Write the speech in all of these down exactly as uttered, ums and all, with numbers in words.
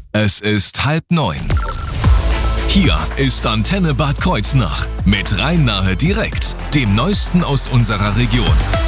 Es ist halb neun. Hier ist Antenne Bad Kreuznach mit Rhein-Nahe direkt, dem Neuesten aus unserer Region.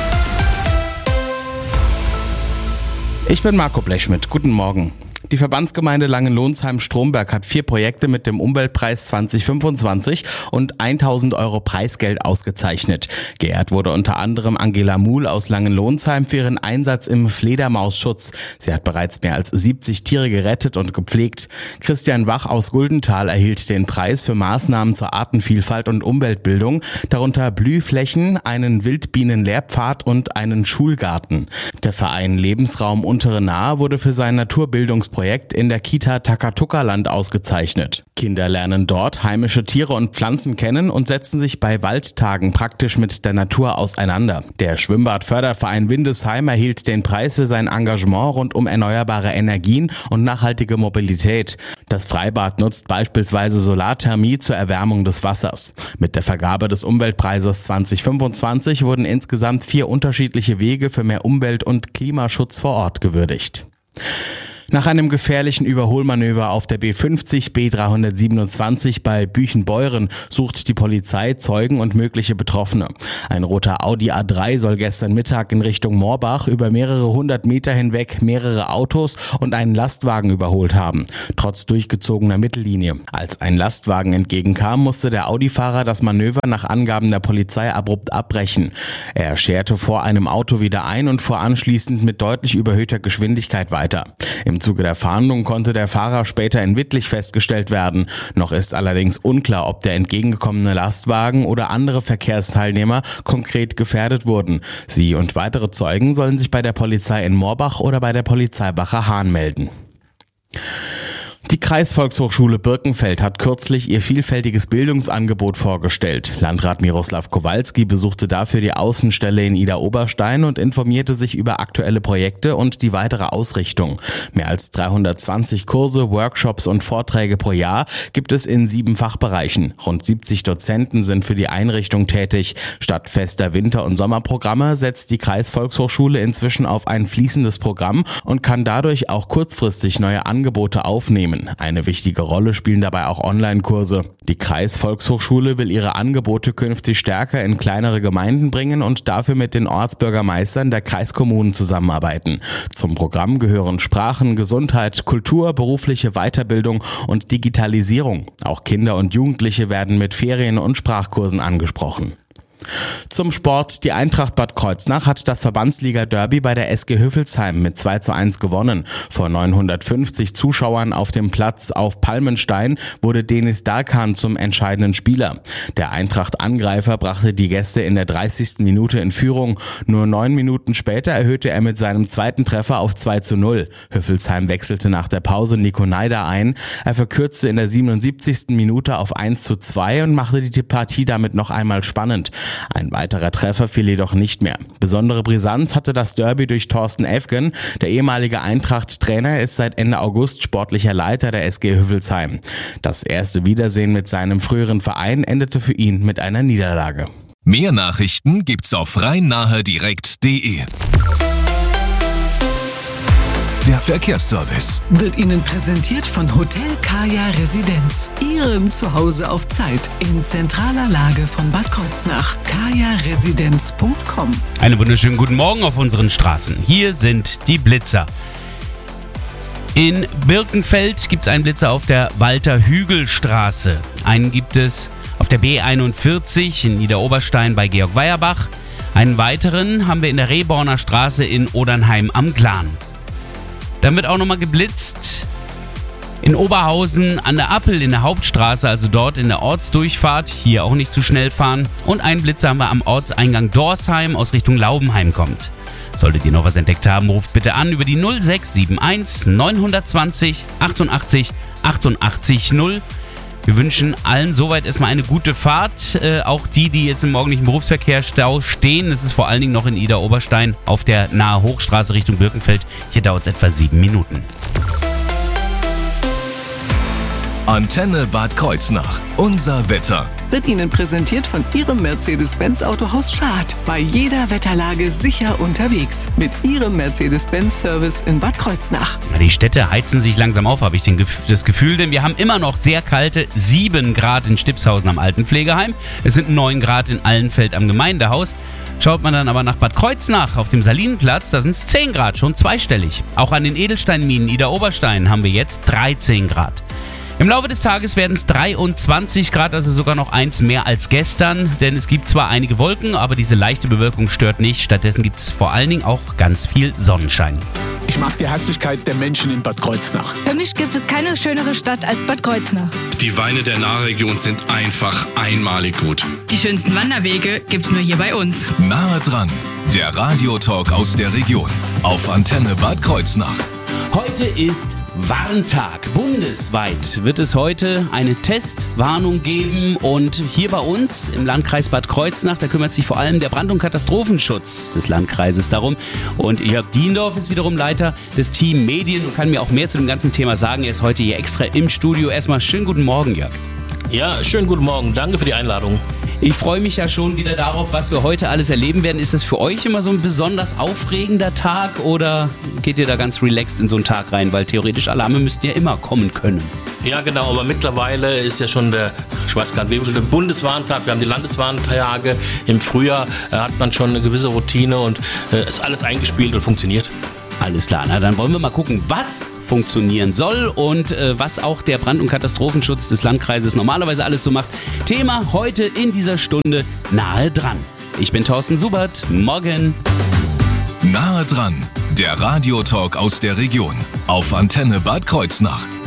Ich bin Marco Blechschmidt. Guten Morgen. Die Verbandsgemeinde Langenlonsheim-Stromberg hat vier Projekte mit dem Umweltpreis zwanzig fünfundzwanzig und tausend Euro Preisgeld ausgezeichnet. Geehrt wurde unter anderem Angela Muhl aus Langenlonsheim für ihren Einsatz im Fledermausschutz. Sie hat bereits mehr als siebzig Tiere gerettet und gepflegt. Christian Wach aus Guldenthal erhielt den Preis für Maßnahmen zur Artenvielfalt und Umweltbildung, darunter Blühflächen, einen Wildbienenlehrpfad und einen Schulgarten. Der Verein Lebensraum Untere Nahe wurde für sein Naturbildungsprojekt in der Kita Takatuka-Land ausgezeichnet. Kinder lernen dort heimische Tiere und Pflanzen kennen und setzen sich bei Waldtagen praktisch mit der Natur auseinander. Der Schwimmbadförderverein Windesheim erhielt den Preis für sein Engagement rund um erneuerbare Energien und nachhaltige Mobilität. Das Freibad nutzt beispielsweise Solarthermie zur Erwärmung des Wassers. Mit der Vergabe des Umweltpreises zwanzig fünfundzwanzig wurden insgesamt vier unterschiedliche Wege für mehr Umwelt- und Klimaschutz vor Ort gewürdigt. Nach einem gefährlichen Überholmanöver auf der B fünfzig B dreihundertsiebenundzwanzig bei Büchenbeuren sucht die Polizei Zeugen und mögliche Betroffene. Ein roter Audi A drei soll gestern Mittag in Richtung Moorbach über mehrere hundert Meter hinweg mehrere Autos und einen Lastwagen überholt haben, trotz durchgezogener Mittellinie. Als ein Lastwagen entgegenkam, musste der Audi-Fahrer das Manöver nach Angaben der Polizei abrupt abbrechen. Er scherte vor einem Auto wieder ein und fuhr anschließend mit deutlich überhöhter Geschwindigkeit weiter. Im Zuge der Fahndung konnte der Fahrer später in Wittlich festgestellt werden. Noch ist allerdings unklar, ob der entgegengekommene Lastwagen oder andere Verkehrsteilnehmer konkret gefährdet wurden. Sie und weitere Zeugen sollen sich bei der Polizei in Moorbach oder bei der Polizei Bacher-Hahn melden. Die Kreisvolkshochschule Birkenfeld hat kürzlich ihr vielfältiges Bildungsangebot vorgestellt. Landrat Miroslav Kowalski besuchte dafür die Außenstelle in Idar-Oberstein und informierte sich über aktuelle Projekte und die weitere Ausrichtung. Mehr als dreihundertzwanzig Kurse, Workshops und Vorträge pro Jahr gibt es in sieben Fachbereichen. Rund siebzig Dozenten sind für die Einrichtung tätig. Statt fester Winter- und Sommerprogramme setzt die Kreisvolkshochschule inzwischen auf ein fließendes Programm und kann dadurch auch kurzfristig neue Angebote aufnehmen. Eine wichtige Rolle spielen dabei auch Online-Kurse. Die Kreisvolkshochschule will ihre Angebote künftig stärker in kleinere Gemeinden bringen und dafür mit den Ortsbürgermeistern der Kreiskommunen zusammenarbeiten. Zum Programm gehören Sprachen, Gesundheit, Kultur, berufliche Weiterbildung und Digitalisierung. Auch Kinder und Jugendliche werden mit Ferien- und Sprachkursen angesprochen. Zum Sport. Die Eintracht Bad Kreuznach hat das Verbandsliga-Derby bei der S G Hüffelsheim mit zwei zu eins gewonnen. Vor neunhundertfünfzig Zuschauern auf dem Platz auf Palmenstein wurde Deniz Darkan zum entscheidenden Spieler. Der Eintracht-Angreifer brachte die Gäste in der dreißigsten Minute in Führung. Nur neun Minuten später erhöhte er mit seinem zweiten Treffer auf zwei zu null. Hüffelsheim wechselte nach der Pause Nico Neider ein. Er verkürzte in der siebenundsiebzigsten Minute auf eins zu zwei und machte die Partie damit noch einmal spannend. Ein weiterer Treffer fiel jedoch nicht mehr. Besondere Brisanz hatte das Derby durch Thorsten Efgen. Der ehemalige Eintracht-Trainer ist seit Ende August sportlicher Leiter der S G Hüffelsheim. Das erste Wiedersehen mit seinem früheren Verein endete für ihn mit einer Niederlage. Mehr Nachrichten gibt's auf rhein-nahe direkt punkt de. Der Verkehrsservice wird Ihnen präsentiert von Hotel Kaya Residenz. Ihrem Zuhause auf Zeit in zentraler Lage von Bad Kreuznach. kaya residenz punkt com. Einen wunderschönen guten Morgen auf unseren Straßen. Hier sind die Blitzer. In Birkenfeld gibt es einen Blitzer auf der Walter-Hügel-Straße. Einen gibt es auf der B einundvierzig in Idar-Oberstein bei Georg Weierbach. Einen weiteren haben wir in der Rehborner Straße in Odernheim am Glan. Dann wird auch nochmal geblitzt in Oberhausen an der Appel in der Hauptstraße, also dort in der Ortsdurchfahrt. Hier auch nicht zu schnell fahren. Und einen Blitzer haben wir am Ortseingang Dorsheim aus Richtung Laubenheim kommt. Solltet ihr noch was entdeckt haben, ruft bitte an über die null sechs sieben eins neun zwei null achtundachtzig achtundachtzig null. Wir wünschen allen soweit erstmal eine gute Fahrt. Äh, auch die, die jetzt im morgendlichen Berufsverkehrsstau stehen. Es ist vor allen Dingen noch in Idar-Oberstein auf der Nahe Hochstraße Richtung Birkenfeld. Hier dauert es etwa sieben Minuten. Antenne Bad Kreuznach. Unser Wetter. Wird Ihnen präsentiert von Ihrem Mercedes-Benz Autohaus Schad. Bei jeder Wetterlage sicher unterwegs. Mit Ihrem Mercedes-Benz Service in Bad Kreuznach. Die Städte heizen sich langsam auf, habe ich den, das Gefühl, denn wir haben immer noch sehr kalte sieben Grad in Stipshausen am Altenpflegeheim. Es sind neun Grad in Allenfeld am Gemeindehaus. Schaut man dann aber nach Bad Kreuznach auf dem Salinenplatz, da sind es zehn Grad, schon zweistellig. Auch an den Edelsteinminen Ida-Oberstein haben wir jetzt dreizehn Grad. Im Laufe des Tages werden es dreiundzwanzig Grad, also sogar noch eins mehr als gestern, denn es gibt zwar einige Wolken, aber diese leichte Bewölkung stört nicht. Stattdessen gibt es vor allen Dingen auch ganz viel Sonnenschein. Ich mag die Herzlichkeit der Menschen in Bad Kreuznach. Für mich gibt es keine schönere Stadt als Bad Kreuznach. Die Weine der Nahregion sind einfach einmalig gut. Die schönsten Wanderwege gibt's nur hier bei uns. Nahe dran, der Radiotalk aus der Region auf Antenne Bad Kreuznach. Heute ist Warntag. Bundesweit wird es heute eine Testwarnung geben und hier bei uns im Landkreis Bad Kreuznach, da kümmert sich vor allem der Brand- und Katastrophenschutz des Landkreises darum und Jörg Diendorf ist wiederum Leiter des Team Medien und kann mir auch mehr zu dem ganzen Thema sagen. Er ist heute hier extra im Studio. Erstmal schönen guten Morgen, Jörg. Ja, schönen guten Morgen. Danke für die Einladung. Ich freue mich ja schon wieder darauf, was wir heute alles erleben werden. Ist das für euch immer so ein besonders aufregender Tag oder geht ihr da ganz relaxed in so einen Tag rein? Weil theoretisch Alarme müssten ja immer kommen können. Ja, genau, aber mittlerweile ist ja schon der, ich weiß gar nicht, wie viel, der Bundeswarntag, wir haben die Landeswarntage. Im Frühjahr äh, hat man schon eine gewisse Routine und äh, ist alles eingespielt und funktioniert. Alles klar, na dann wollen wir mal gucken, was funktionieren soll und äh, was auch der Brand- und Katastrophenschutz des Landkreises normalerweise alles so macht. Thema heute in dieser Stunde nahe dran. Ich bin Thorsten Subert, morgen. Nahe dran, der Radiotalk aus der Region auf Antenne Bad Kreuznach.